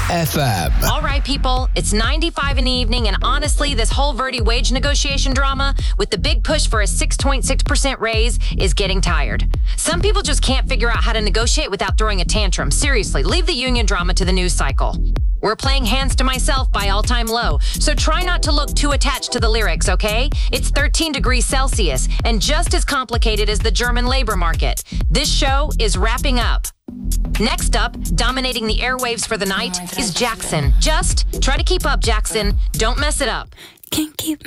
FM. All right, people, it's 95 in the evening, and honestly, this whole Verdi wage negotiation drama with the big push for a 6.6% raise is getting tired. Some people just can't figure out how to negotiate without throwing a tantrum. Seriously, leave the union drama to the news cycle. We're playing Hands to Myself by All Time Low, so try not to look too attached to the lyrics, okay? It's 13 degrees Celsius and just as complicated as the German labor market. This show is wrapping up. Next up, dominating the airwaves for the night, is Jackson. Just try to keep up, Jackson. Don't mess it up. Can't keep